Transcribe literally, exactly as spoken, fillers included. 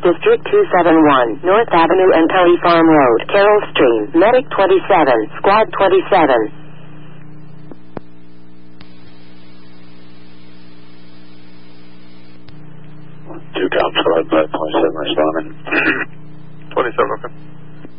District two seven one, North Avenue and Pelly Farm Road, Carroll Stream, Medic twenty-seven, Squad twenty-seven. Two cops, Squad twenty-seven responding. twenty-seven, okay.